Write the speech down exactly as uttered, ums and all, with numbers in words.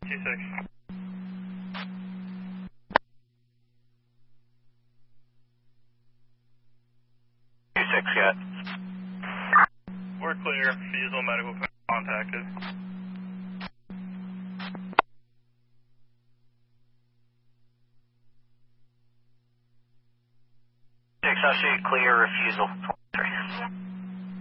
two six. two six, got. We're clear. Feasible medical contacted. six, I see clear refusal. twenty-three.